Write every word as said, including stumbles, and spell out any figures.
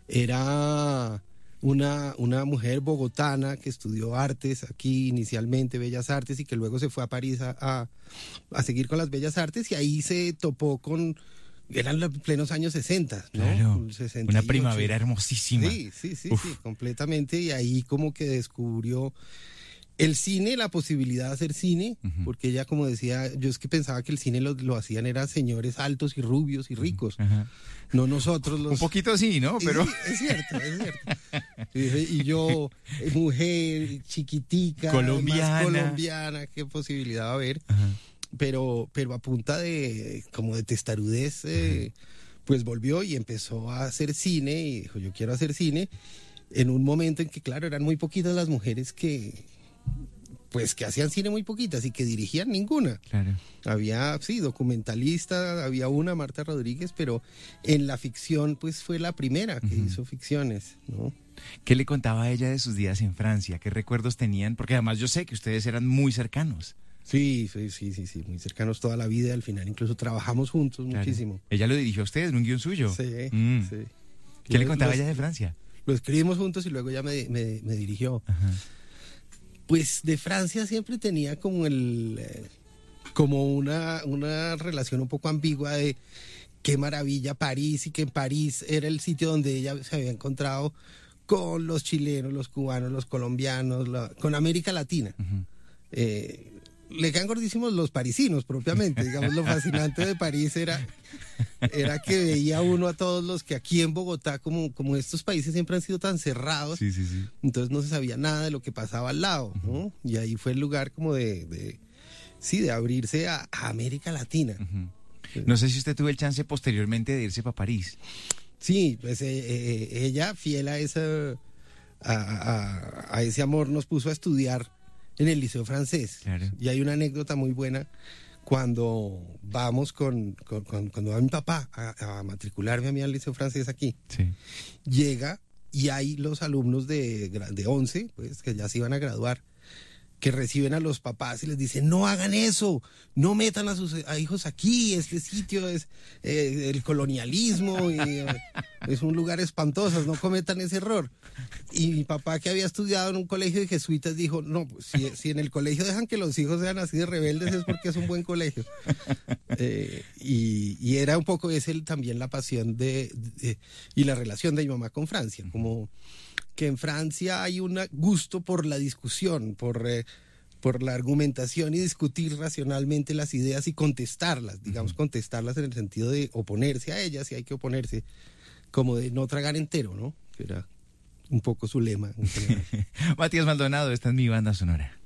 Era una, una mujer bogotana que estudió artes aquí inicialmente, bellas artes, y que luego se fue a París a, a, a seguir con las bellas artes, y ahí se topó con, eran los plenos años sesenta, ¿no? Claro, sesenta y una ocho. primavera hermosísima. Sí, sí, sí, sí, completamente, y ahí como que descubrió el cine, la posibilidad de hacer cine, uh-huh. porque ella, como decía, yo es que pensaba que el cine lo, lo hacían eran señores altos y rubios y ricos, uh-huh. no nosotros los... Un poquito sí, ¿no? Pero... Sí, es cierto, es cierto. Y yo, mujer, chiquitica, colombiana, más colombiana, qué posibilidad va a haber, uh-huh. pero, pero a punta de, como de testarudez, eh, uh-huh. pues volvió y empezó a hacer cine, y dijo, yo quiero hacer cine, en un momento en que, claro, eran muy poquitas las mujeres que... pues que hacían cine muy poquitas y que dirigían ninguna. Claro. Había, sí, documentalista, había una, Marta Rodríguez, pero en la ficción, pues fue la primera que uh-huh. hizo ficciones, ¿no? ¿Qué le contaba a ella de sus días en Francia? ¿Qué recuerdos tenían? Porque además yo sé que ustedes eran muy cercanos. Sí, sí, sí, sí, sí, muy cercanos toda la vida, al final incluso trabajamos juntos claro. muchísimo. ¿Ella lo dirigió a ustedes en un guión suyo? Sí, mm. sí. ¿Qué lo, le contaba los, ella de Francia? Lo escribimos juntos y luego ella me, me, me dirigió. Ajá. Pues de Francia siempre tenía como el eh, como una, una relación un poco ambigua de qué maravilla París, y que en París era el sitio donde ella se había encontrado con los chilenos, los cubanos, los colombianos, la, con América Latina. Uh-huh. Eh, le quedan gordísimos los parisinos propiamente, digamos, lo fascinante de París era, era que veía uno a todos los que aquí en Bogotá, como, como estos países siempre han sido tan cerrados, sí, sí, sí. entonces no se sabía nada de lo que pasaba al lado, ¿no? Uh-huh. Y ahí fue el lugar como de, de sí, de abrirse a, a América Latina. Uh-huh. Sí. No sé si usted tuvo el chance posteriormente de irse para París. Sí, pues eh, eh, ella, fiel a, esa, a, a, a ese amor, nos puso a estudiar en el Liceo Francés. Claro. Y hay una anécdota muy buena cuando vamos con, con, con cuando va mi papá a, a matricularme a mí al Liceo Francés aquí. Sí. Llega y hay los alumnos de, de once, pues que ya se iban a graduar, que reciben a los papás y les dicen, no hagan eso, no metan a sus a hijos aquí, este sitio es eh, el colonialismo, y, eh, es un lugar espantoso, no cometan ese error. Y mi papá, que había estudiado en un colegio de jesuitas, dijo, no, pues, si, si en el colegio dejan que los hijos sean así de rebeldes es porque es un buen colegio. Eh, y, y era un poco ese también la pasión de, de y la relación de mi mamá con Francia, como que en Francia hay un gusto por la discusión, por, eh, por la argumentación y discutir racionalmente las ideas y contestarlas, digamos, uh-huh. contestarlas en el sentido de oponerse a ellas, si hay que oponerse, como de no tragar entero, ¿no? Que era un poco su lema. Matías Maldonado, esta es Mi Banda Sonora.